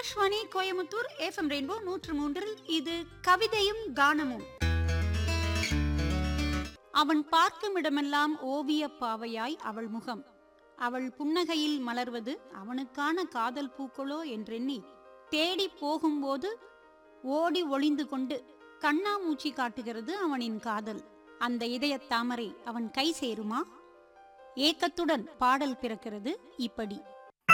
Akashvani Coimbatore FM rainbow 103. இது கவிதையும் கானமும். அவன் பார்க்கும் இடமெல்லாம் ஓவிய பாவையாய் அவள் முகம். அவள் புன்னகையில் மலர்வது அவனுக்கான காதல் பூக்களோ என்றெண்ணி தேடி போகும்போது ஓடி ஒளிந்து கொண்டு கண்ணாமூச்சி காட்டுகிறது அவனின் காதல். அந்த இதயத் தாமரை அவன் கை சேருமா? ஏக்கத்துடன் பாடல் பிறக்கிறது இப்படி.